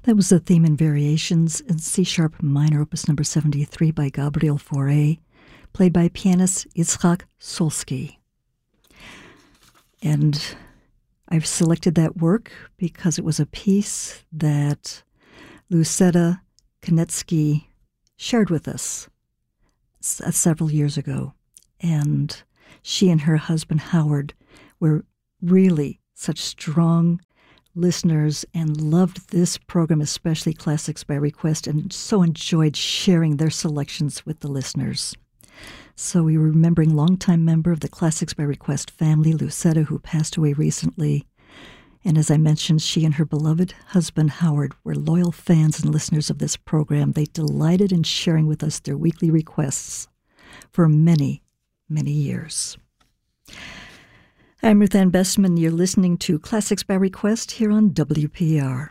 That was the theme and variations in C-sharp minor, opus number 73 by Gabriel Fauré, played by pianist Yitzhak Solsky. And I've selected that work because it was a piece that Lucetta Konetsky shared with us several years ago. And she and her husband Howard were really such strong listeners and loved this program, especially Classics by Request, and so enjoyed sharing their selections with the listeners. So we were remembering longtime member of the Classics by Request family, Lucetta, who passed away recently. And as I mentioned, she and her beloved husband, Howard, were loyal fans and listeners of this program. They delighted in sharing with us their weekly requests for many, many years. I'm Ruth Ann Bestman. You're listening to Classics by Request here on WPR.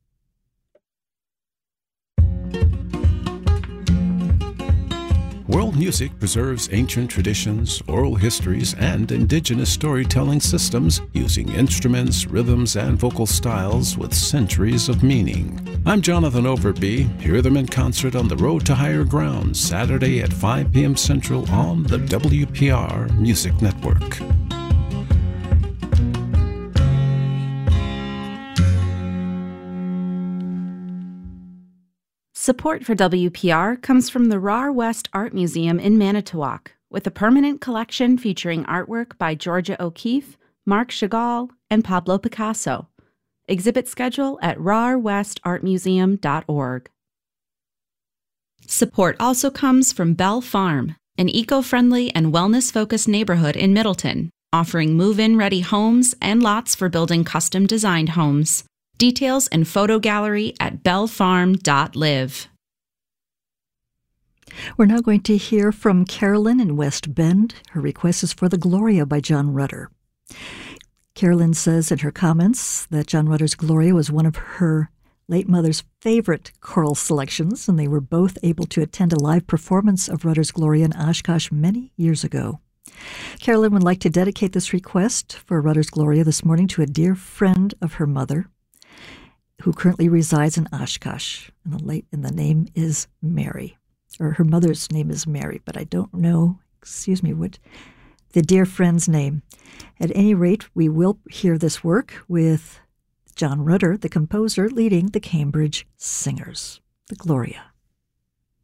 World music preserves ancient traditions, oral histories, and indigenous storytelling systems using instruments, rhythms, and vocal styles with centuries of meaning. I'm Jonathan Overby. Hear them in concert on the Road to Higher Ground, Saturday at 5 p.m. Central on the WPR Music Network. Support for WPR comes from the RAR West Art Museum in Manitowoc, with a permanent collection featuring artwork by Georgia O'Keeffe, Marc Chagall, and Pablo Picasso. Exhibit schedule at rarwestartmuseum.org. Support also comes from Bell Farm, an eco-friendly and wellness-focused neighborhood in Middleton, offering move-in ready homes and lots for building custom-designed homes. Details and photo gallery at bellfarm.live. We're now going to hear from Carolyn in West Bend. Her request is for The Gloria by John Rutter. Carolyn says in her comments that John Rutter's Gloria was one of her late mother's favorite choral selections, and they were both able to attend a live performance of Rutter's Gloria in Oshkosh many years ago. Carolyn would like to dedicate this request for Rutter's Gloria this morning to a dear friend of her mother, who currently resides in Oshkosh, and the name is Mary, or her mother's name is Mary, but I don't know, what the dear friend's name. At any rate, we will hear this work with John Rutter, the composer, leading the Cambridge Singers, the Gloria.